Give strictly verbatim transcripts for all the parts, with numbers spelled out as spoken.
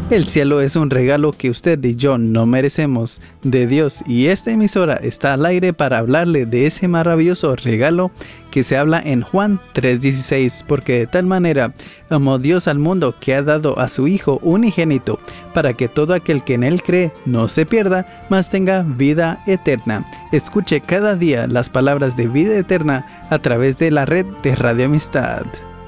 El cielo es un regalo que usted y yo no merecemos de Dios, y esta emisora está al aire para hablarle de ese maravilloso regalo que se habla en Juan tres dieciséis, porque de tal manera amó Dios al mundo que ha dado a su Hijo unigénito, para que todo aquel que en él cree no se pierda, mas tenga vida eterna. Escuche cada día las palabras de vida eterna a través de la red de Radio Amistad.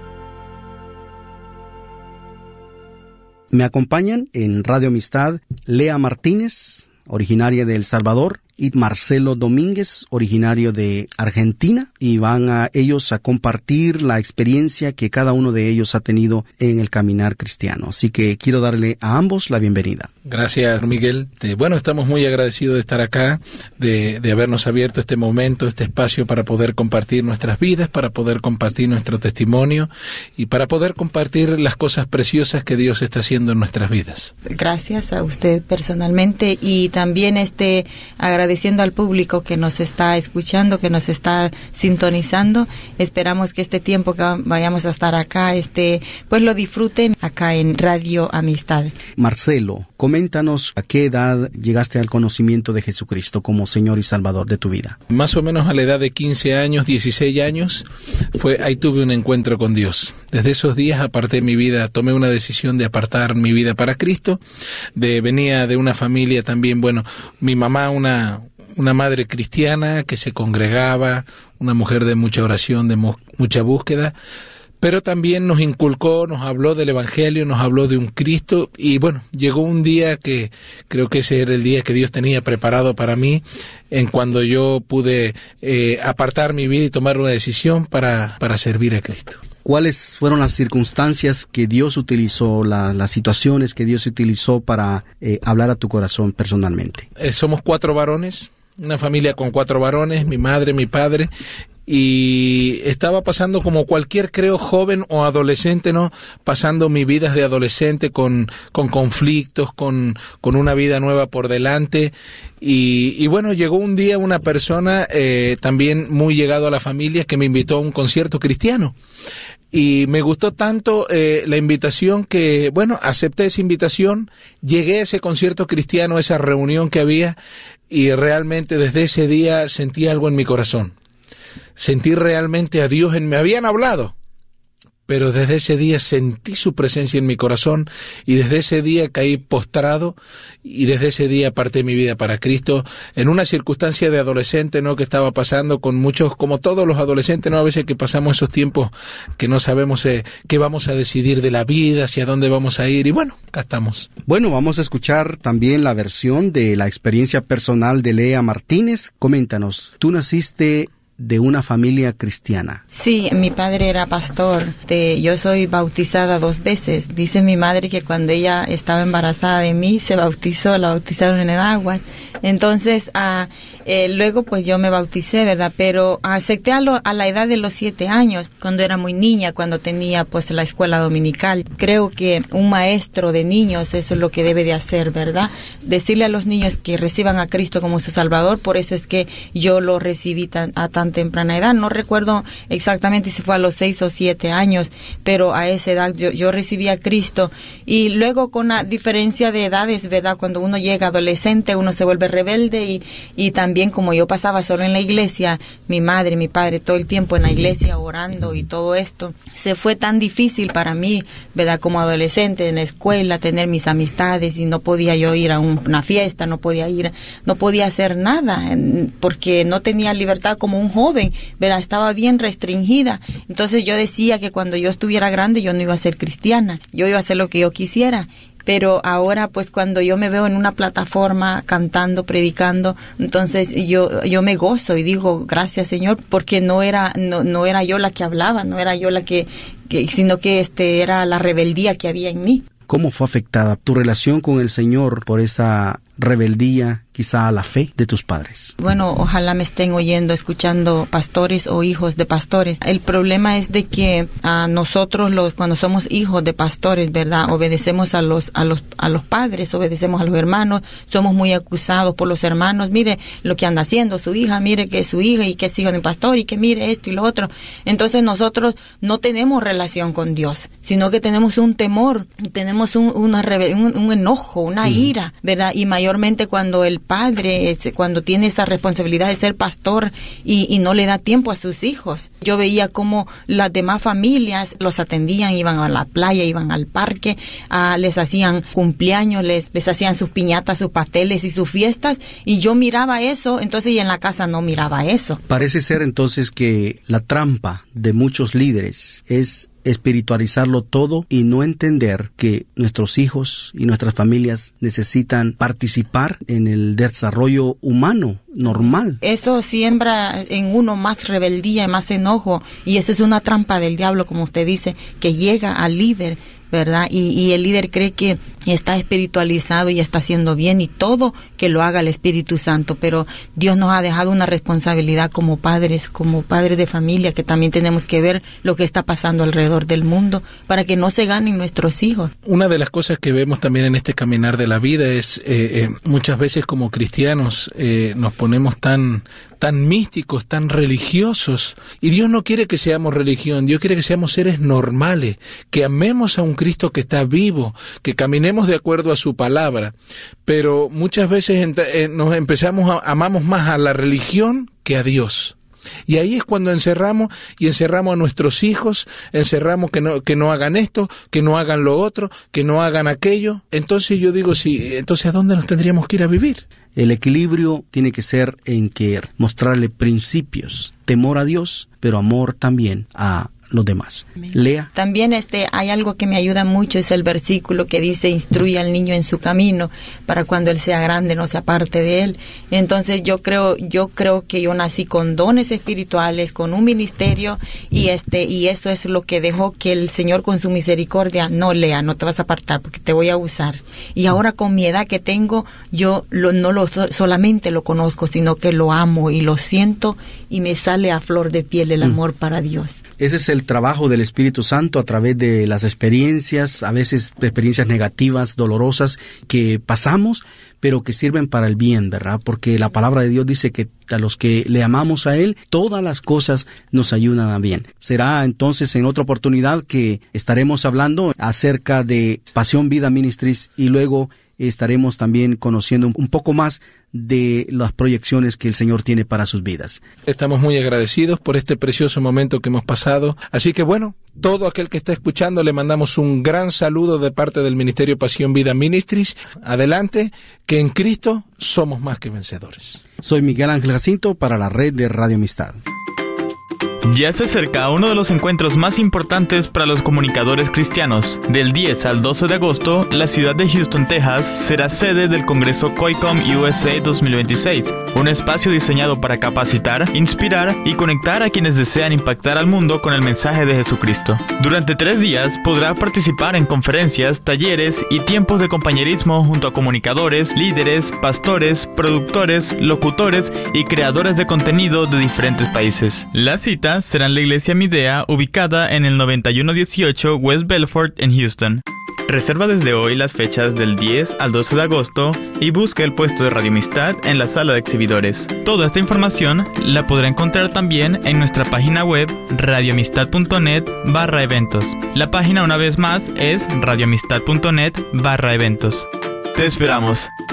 Me acompañan en Radio Amistad Lea Martínez, originaria de El Salvador, y Marcelo Domínguez, originario de Argentina, y van a ellos a compartir la experiencia que cada uno de ellos ha tenido en el caminar cristiano. Así que quiero darle a ambos la bienvenida. Gracias, Miguel. Eh, bueno, estamos muy agradecidos de estar acá, de, de habernos abierto este momento, este espacio para poder compartir nuestras vidas, para poder compartir nuestro testimonio y para poder compartir las cosas preciosas que Dios está haciendo en nuestras vidas. Gracias a usted personalmente, y también este agradeciendo al público que nos está escuchando, que nos está sintonizando. Esperamos que este tiempo que vayamos a estar acá, este, pues lo disfruten acá en Radio Amistad. Marcelo, coméntanos a qué edad llegaste al conocimiento de Jesucristo como Señor y Salvador de tu vida. Más o menos a la edad de quince años, dieciséis años, fue ahí tuve un encuentro con Dios. Desde esos días aparté mi vida, tomé una decisión de apartar mi vida para Cristo. De, venía de una familia también, bueno, mi mamá una, una madre cristiana que se congregaba, una mujer de mucha oración, de mu- mucha búsqueda, pero también nos inculcó, nos habló del Evangelio, nos habló de un Cristo, y bueno, llegó un día que creo que ese era el día que Dios tenía preparado para mí, en cuando yo pude eh, apartar mi vida y tomar una decisión para, para servir a Cristo. ¿Cuáles fueron las circunstancias que Dios utilizó, la, las situaciones que Dios utilizó para eh, hablar a tu corazón personalmente? Eh, somos cuatro varones, una familia con cuatro varones, mi madre, mi padre, y estaba pasando como cualquier, creo, joven o adolescente, ¿no? Pasando mi vida de adolescente con, con conflictos, con, con una vida nueva por delante. Y, y bueno, llegó un día una persona eh, también muy llegado a la familia que me invitó a un concierto cristiano. Y me gustó tanto eh, la invitación que, bueno, acepté esa invitación, llegué a ese concierto cristiano, a esa reunión que había, y realmente desde ese día sentí algo en mi corazón. Sentí realmente a Dios en mí. Me habían hablado, pero desde ese día sentí su presencia en mi corazón, y desde ese día caí postrado, y desde ese día aparté mi vida para Cristo en una circunstancia de adolescente, ¿no? Que estaba pasando con muchos, como todos los adolescentes, ¿no? A veces que pasamos esos tiempos que no sabemos eh, qué vamos a decidir de la vida, hacia dónde vamos a ir, y bueno, acá estamos. Bueno, vamos a escuchar también la versión de la experiencia personal de Lea Martínez. Coméntanos, tú naciste de una familia cristiana. Sí, mi padre era pastor. De, yo soy bautizada dos veces. Dice mi madre que cuando ella estaba embarazada de mí, se bautizó, la bautizaron en el agua. Entonces, ah, eh, luego pues yo me bauticé, ¿verdad? Pero acepté a, lo, a la edad de los siete años, cuando era muy niña, cuando tenía pues la escuela dominical. Creo que un maestro de niños, eso es lo que debe de hacer, ¿verdad? Decirle a los niños que reciban a Cristo como su Salvador. Por eso es que yo lo recibí tan, a tan temprana edad. No recuerdo exactamente si fue a los seis o siete años, pero a esa edad yo, yo recibí a Cristo. Y luego, con la diferencia de edades, ¿verdad? Cuando uno llega adolescente, uno se vuelve rebelde, y, y también como yo pasaba solo en la iglesia, mi madre, mi padre, todo el tiempo en la iglesia orando y todo esto, se fue tan difícil para mí, ¿verdad? Como adolescente en la escuela, tener mis amistades, y no podía yo ir a un, una fiesta, no podía ir, no podía hacer nada, porque no tenía libertad como un joven, ¿verdad? Estaba bien restringida. Entonces yo decía que cuando yo estuviera grande yo no iba a ser cristiana, yo iba a hacer lo que yo quisiera. Pero ahora, pues, cuando yo me veo en una plataforma cantando, predicando, entonces yo yo me gozo y digo, gracias, Señor, porque no era no no era yo la que hablaba, no era yo la que, que sino que este era la rebeldía que había en mí. ¿Cómo fue afectada tu relación con el Señor por esa rebeldía quizá a la fe de tus padres? Bueno, ojalá me estén oyendo, escuchando pastores o hijos de pastores. El problema es de que a nosotros, los cuando somos hijos de pastores, ¿verdad? Obedecemos a los a los a los padres, obedecemos a los hermanos, somos muy acusados por los hermanos. Mire lo que anda haciendo su hija, mire que es su hija y que es hijo de un pastor y que mire esto y lo otro. Entonces nosotros no tenemos relación con Dios, sino que tenemos un temor, tenemos un, una rebe- un, un enojo, una mm. ira, ¿verdad? Y mayormente cuando el padre, es, cuando tiene esa responsabilidad de ser pastor y, y no le da tiempo a sus hijos. Yo veía cómo las demás familias los atendían, iban a la playa, iban al parque, uh, les hacían cumpleaños, les, les hacían sus piñatas, sus pasteles y sus fiestas, y yo miraba eso, entonces y en la casa no miraba eso. Parece ser entonces que la trampa de muchos líderes es espiritualizarlo todo y no entender que nuestros hijos y nuestras familias necesitan participar en el desarrollo humano normal. Eso siembra en uno más rebeldía y más enojo, y esa es una trampa del diablo, como usted dice, que llega al líder, ¿verdad? Y, y el líder cree que está espiritualizado y está haciendo bien, y todo que lo haga el Espíritu Santo, pero Dios nos ha dejado una responsabilidad como padres, como padres de familia, que también tenemos que ver lo que está pasando alrededor del mundo para que no se ganen nuestros hijos. Una de las cosas que vemos también en este caminar de la vida es eh, eh, muchas veces como cristianos eh, nos ponemos tan tan místicos, tan religiosos, y Dios no quiere que seamos religión, Dios quiere que seamos seres normales, que amemos a un Cristo que está vivo, que caminemos de acuerdo a su palabra, pero muchas veces ent- eh, nos empezamos a, amamos más a la religión que a Dios. Y ahí es cuando encerramos y encerramos a nuestros hijos, encerramos que no que no hagan esto, que no hagan lo otro, que no hagan aquello. Entonces yo digo, sí, entonces ¿a dónde nos tendríamos que ir a vivir? El equilibrio tiene que ser en que mostrarle principios, temor a Dios, pero amor también a los demás. Lea. También este hay algo que me ayuda mucho, es el versículo que dice: instruye al niño en su camino, para cuando él sea grande no se aparte de él. Entonces yo creo yo creo que yo nací con dones espirituales, con un ministerio, y este y eso es lo que dejó que el Señor con su misericordia: no, Lea, no te vas a apartar porque te voy a usar. Y ahora con mi edad que tengo, yo lo, no lo solamente lo conozco, sino que lo amo y lo siento, y me sale a flor de piel el amor mm. para Dios. Ese es el trabajo del Espíritu Santo a través de las experiencias, a veces experiencias negativas, dolorosas, que pasamos, pero que sirven para el bien, ¿verdad? Porque la palabra de Dios dice que a los que le amamos a Él, todas las cosas nos ayudan a bien. Será entonces en otra oportunidad que estaremos hablando acerca de Pasión Vida Ministries, y luego estaremos también conociendo un poco más de las proyecciones que el Señor tiene para sus vidas. Estamos muy agradecidos por este precioso momento que hemos pasado. Así que bueno, todo aquel que está escuchando, le mandamos un gran saludo de parte del Ministerio Pasión Vida Ministries. Adelante, que en Cristo somos más que vencedores. Soy Miguel Ángel Jacinto para la red de Radio Amistad. Ya se acerca uno de los encuentros más importantes para los comunicadores cristianos. Del diez al doce de agosto, la ciudad de Houston, Texas, será sede del Congreso COICOM U S A dos mil veintiséis, un espacio diseñado para capacitar, inspirar y conectar a quienes desean impactar al mundo con el mensaje de Jesucristo. Durante tres días podrá participar en conferencias, talleres y tiempos de compañerismo junto a comunicadores, líderes, pastores, productores, locutores y creadores de contenido de diferentes países. La cita será en la iglesia Midea, ubicada en el noventa y uno dieciocho West Belfort en Houston. Reserva desde hoy las fechas del diez al doce de agosto y busca el puesto de Radio Amistad en la sala de exhibidores. Toda esta información la podrá encontrar también en nuestra página web radioamistad.net barra eventos. La página, una vez más, es radioamistad.net barra eventos. Te esperamos.